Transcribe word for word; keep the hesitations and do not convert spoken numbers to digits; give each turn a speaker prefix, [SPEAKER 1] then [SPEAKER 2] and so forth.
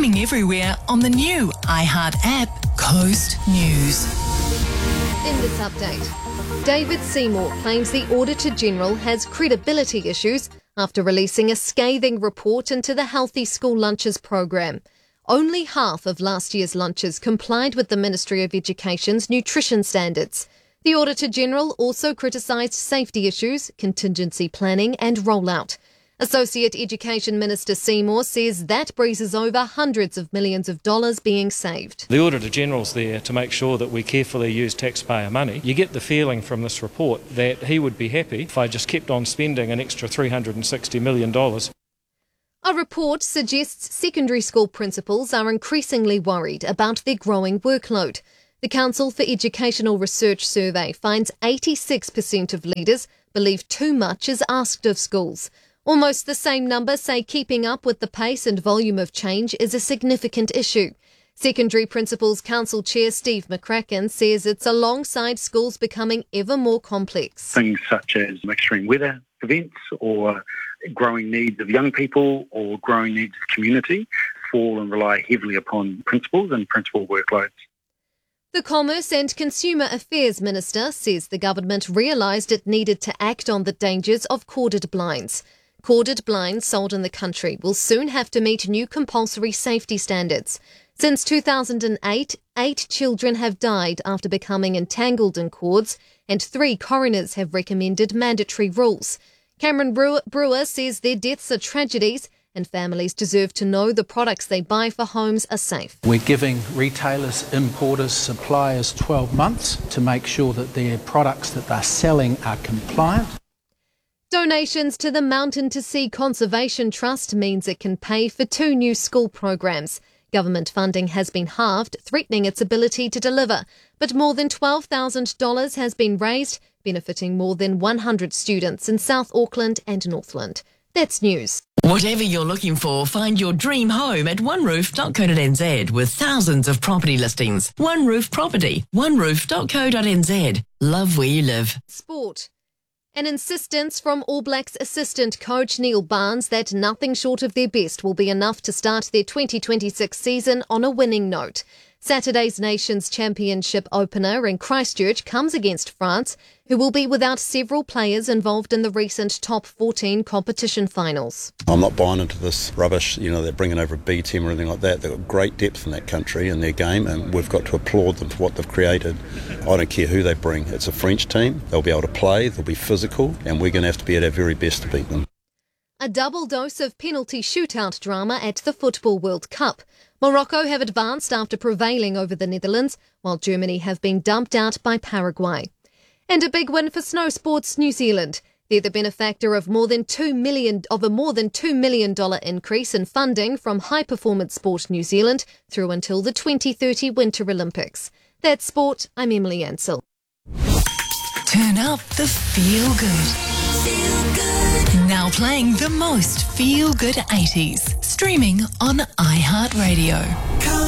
[SPEAKER 1] streaming everywhere on the new iHeart app, Coast News.
[SPEAKER 2] In this update, David Seymour claims the Auditor-General has credibility issues after releasing a scathing report into the Healthy School Lunches program. Only half of last year's lunches complied with the Ministry of Education's nutrition standards. The Auditor-General also criticised safety issues, contingency planning and rollout. Associate Education Minister Seymour says that breezes over hundreds of millions of dollars being saved.
[SPEAKER 3] The Auditor-General's there to make sure that we carefully use taxpayer money. You get the feeling from this report that he would be happy if I just kept on spending an extra three hundred sixty million dollars.
[SPEAKER 2] A report suggests secondary school principals are increasingly worried about their growing workload. The Council for Educational Research survey finds eighty-six percent of leaders believe too much is asked of schools. Almost the same number say keeping up with the pace and volume of change is a significant issue. Secondary Principals Council Chair Steve McCracken says it's alongside schools becoming ever more complex.
[SPEAKER 4] Things such as extreme weather events or growing needs of young people or growing needs of community fall and rely heavily upon principals and principal workloads.
[SPEAKER 2] The Commerce and Consumer Affairs Minister says the government realised it needed to act on the dangers of corded blinds. Corded blinds sold in the country will soon have to meet new compulsory safety standards. Since two thousand eight, eight children have died after becoming entangled in cords, and three coroners have recommended mandatory rules. Cameron Brewer, Brewer says their deaths are tragedies and families deserve to know the products they buy for homes are safe.
[SPEAKER 5] We're giving retailers, importers, suppliers twelve months to make sure that their products that they're selling are compliant.
[SPEAKER 2] Donations to the Mountain to Sea Conservation Trust means it can pay for two new school programs. Government funding has been halved, threatening its ability to deliver, but more than twelve thousand dollars has been raised, benefiting more than one hundred students in South Auckland and Northland. That's news.
[SPEAKER 1] Whatever you're looking for, find your dream home at one roof dot co dot n z with thousands of property listings. One Roof Property, one roof dot co dot n z. Love where you live.
[SPEAKER 2] Sport. An insistence from All Blacks assistant coach Neil Barnes that nothing short of their best will be enough to start their twenty twenty-six season on a winning note. Saturday's Nations Championship opener in Christchurch comes against France, who will be without several players involved in the recent top fourteen competition finals.
[SPEAKER 6] I'm not buying into this rubbish, you know, they're bringing over a B team or anything like that. They've got great depth in that country and their game, and we've got to applaud them for what they've created. I don't care who they bring. It's a French team. They'll be able to play, they'll be physical, and we're going to have to be at our very best to beat them.
[SPEAKER 2] A double dose of penalty shootout drama at the Football World Cup. Morocco have advanced after prevailing over the Netherlands, while Germany have been dumped out by Paraguay. And a big win for Snow Sports New Zealand. They're the benefactor of more than two million of a more than two million dollar increase in funding from High Performance Sport New Zealand through until the twenty thirty Winter Olympics. That's sport. I'm Emily Ansell.
[SPEAKER 1] Turn up the feel good. Feel good. Now playing the most feel good eighties. Streaming on iHeartRadio.